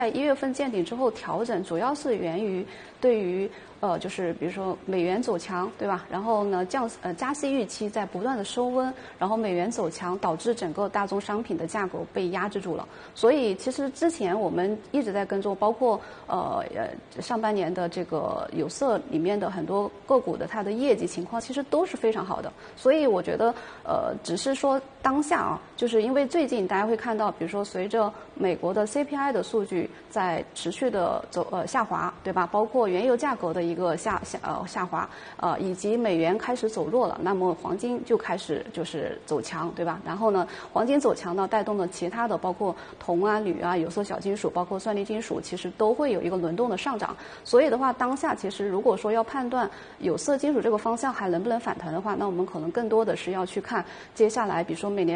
在1月份见顶之后调整，主要是源于对于就是比如说美元走强，对吧？然后呢加息预期在不断的收温，然后美元走强，导致整个大宗商品的价格被压制住了。所以其实之前我们一直在跟踪，包括上半年的这个有色里面的很多个股的它的业绩情况，其实都是非常好的。所以我觉得只是说当下啊，就是因为最近大家会看到，比如说随着美国的 CPI 的数据在持续的下滑，对吧？包括原油价格的一个下滑，以及美元开始走弱了，那么黄金就开始就是走强，对吧？然后呢，黄金走强呢，带动了其他的包括铜啊、铝啊、有色小金属，包括酸粒金属，其实都会有一个轮动的上涨。所以的话，当下其实如果说要判断有色金属这个方向还能不能反弹的话，那我们可能更多的是要去看接下来，比如说每年